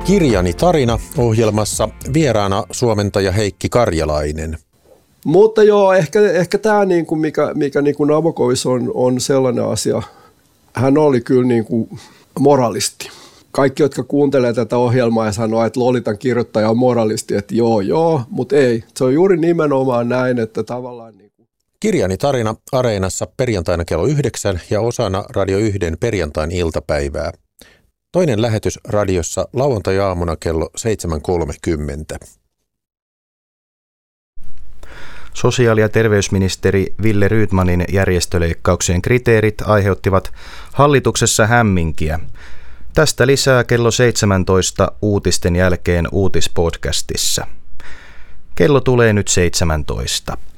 Kirjani tarina -ohjelmassa vieraana suomentaja Heikki Karjalainen. Mutta joo, ehkä tämä, mikä Nabokovissa on sellainen asia, hän oli kyllä moralisti. Kaikki, jotka kuuntelee tätä ohjelmaa ja sanoo, että Lolitan kirjoittaja on moralisti, että joo, mutta ei. Se on juuri nimenomaan näin, että tavallaan... Kirjani tarina Areenassa perjantaina kello 9 ja osana Radio 1 perjantain iltapäivää. Toinen lähetys radiossa lauantai-aamuna kello 7.30. Sosiaali- ja terveysministeri Wille Rydmanin järjestöleikkauksien kriteerit aiheuttivat hallituksessa hämminkiä. Tästä lisää kello 17 uutisten jälkeen uutispodcastissa. Kello tulee nyt 17.